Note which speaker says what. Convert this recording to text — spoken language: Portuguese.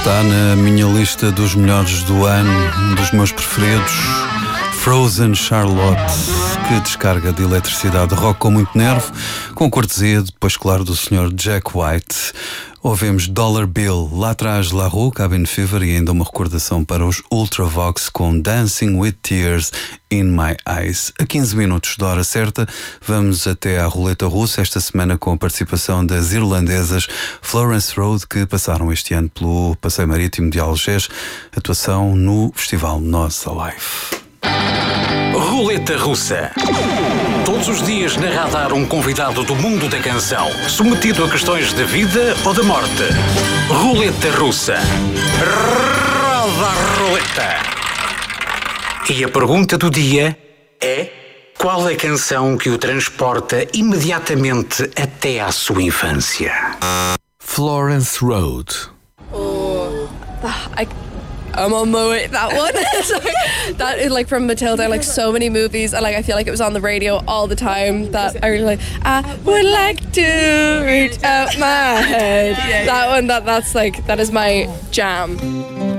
Speaker 1: Está na minha lista dos melhores do ano, um dos meus preferidos, Frozen Charlotte, que descarga de eletricidade rock com muito nervo, com cortesia, depois claro, do Sr. Jack White. Ouvemos Dollar Bill, lá atrás La Rue, Cabin Fever e ainda uma recordação para os Ultravox com Dancing with Tears in My Eyes. A 15 minutos da hora certa, vamos até à roleta russa, esta semana com a participação das irlandesas Florence Road, que passaram este ano pelo Passeio Marítimo de Algés, atuação no Festival Nós Alive.
Speaker 2: Roleta Russa. Todos os dias na Radar um convidado do mundo da canção, submetido a questões de vida ou de morte. Roleta Russa. Roda a roleta. E a pergunta do dia é: qual é a canção que o transporta imediatamente até à sua infância?
Speaker 3: Florence Road.
Speaker 4: I'm on my way. That one. That is like from Matilda, like so many movies, and like I feel like it was on the radio all the time. That I really like. I would like to reach out my head. That one. That is my jam.